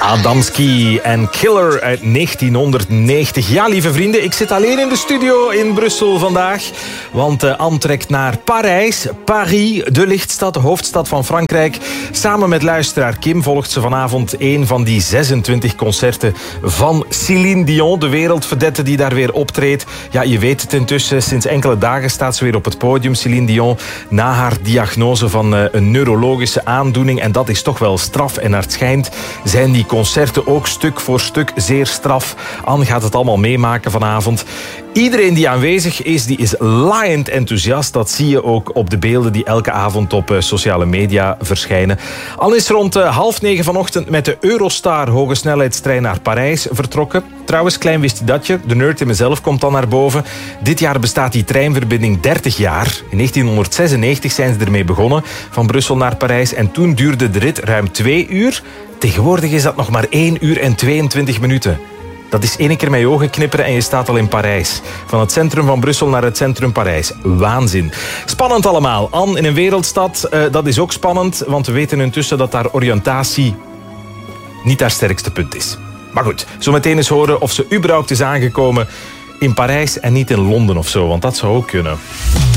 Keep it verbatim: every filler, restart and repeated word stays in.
Adamski en Killer uit negentienhonderdnegentig. Ja, lieve vrienden, ik zit alleen in de studio in Brussel vandaag. Want uh, Anne trekt naar Parijs. Paris, de lichtstad, de hoofdstad van Frankrijk. Samen met luisteraar Kim volgt ze vanavond een van die zesentwintig concerten van Céline Dion, de wereldverdette die daar weer optreedt. Ja, je weet het intussen, sinds enkele dagen staat ze weer op het podium, Céline Dion, na haar diagnose van uh, een neurologische aandoening. En dat is toch wel straf. En naar het schijnt zijn die concerten ook stuk voor stuk zeer straf. Anne gaat het allemaal meemaken vanavond. Iedereen die aanwezig is, die is laaiend enthousiast. Dat zie je ook op de beelden die elke avond op uh, sociale media verschijnen. Anne is rond uh, half negen vanochtend met de Eurostar hogesnelheidstrein naar Parijs vertrokken. Trouwens, klein wist je dat je. De nerd in mezelf komt dan naar boven. Dit jaar bestaat die treinverbinding dertig jaar. In negentienhonderdzesennegentig zijn ze ermee begonnen, van Brussel naar Parijs. En toen duurde de rit ruim twee uur. Tegenwoordig is dat nog maar één uur en tweeëntwintig minuten. Dat is één keer met je ogen knipperen en je staat al in Parijs. Van het centrum van Brussel naar het centrum Parijs. Waanzin. Spannend allemaal. Anne in een wereldstad, uh, dat is ook spannend. Want we weten intussen dat daar oriëntatie niet haar sterkste punt is. Maar goed, zo meteen eens horen of ze überhaupt is aangekomen in Parijs en niet in Londen of zo. Want dat zou ook kunnen.